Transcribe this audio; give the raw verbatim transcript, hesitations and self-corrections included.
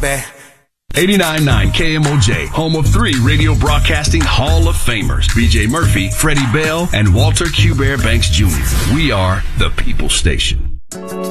that. eighty-nine point nine K M O J, home of three radio broadcasting Hall of Famers, B J Murphy, Freddie Bell, and Walter Q. Bear Banks Junior We are the People Station.